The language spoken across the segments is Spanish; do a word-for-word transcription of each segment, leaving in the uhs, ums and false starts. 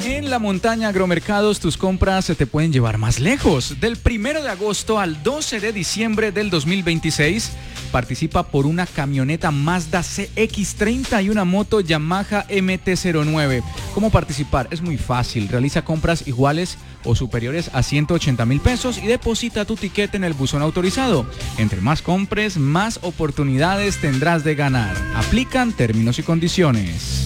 En la montaña Agromercados tus compras se te pueden llevar más lejos. Del primero de agosto al doce de diciembre del dos mil veintiséis, participa por una camioneta Mazda C X treinta y una moto Yamaha M T cero nueve. ¿Cómo participar? Es muy fácil. Realiza compras iguales o superiores a ciento ochenta mil pesos y deposita tu tiquete en el buzón autorizado. Entre más compres, más oportunidades tendrás de ganar. Aplican términos y condiciones.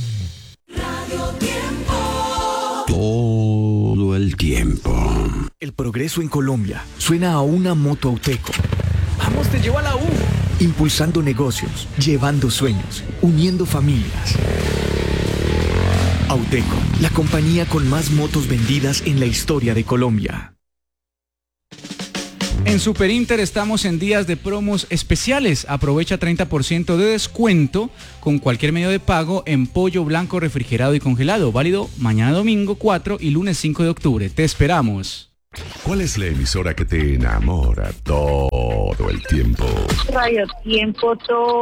Todo el tiempo. El progreso en Colombia suena a una moto Auteco. ¡Vamos, te llevo a la U! Impulsando negocios, llevando sueños, uniendo familias. Auteco, la compañía con más motos vendidas en la historia de Colombia. En Super Inter estamos en días de promos especiales. Aprovecha treinta por ciento de descuento con cualquier medio de pago en pollo blanco refrigerado y congelado. Válido mañana domingo cuatro y lunes cinco de octubre. Te esperamos. ¿Cuál es la emisora que te enamora todo el tiempo? Radio Tiempo,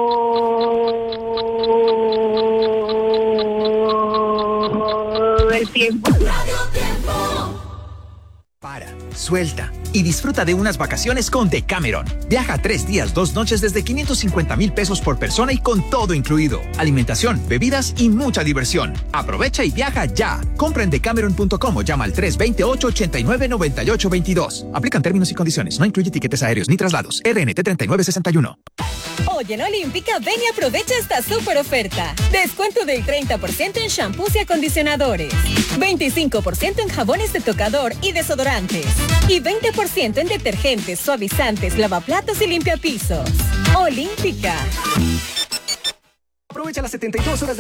todo el tiempo. Radio Tiempo. Para, suelta y disfruta de unas vacaciones con Decameron. Viaja tres días, dos noches desde quinientos cincuenta mil pesos por persona y con todo incluido. Alimentación, bebidas y mucha diversión. Aprovecha y viaja ya. Compra en decameron punto com o llama al tres dos ocho, ocho nueve, nueve ocho dos dos. Aplican términos y condiciones. No incluye tiquetes aéreos ni traslados. R N T treinta y nueve sesenta y uno. Hoy en Olímpica, ven y aprovecha esta super oferta. Descuento del treinta por ciento en shampoos y acondicionadores, veinticinco por ciento en jabones de tocador y desodorantes y veinte por ciento en detergentes, suavizantes, lavaplatos y limpiapisos. Olímpica. Aprovecha las setenta y dos horas de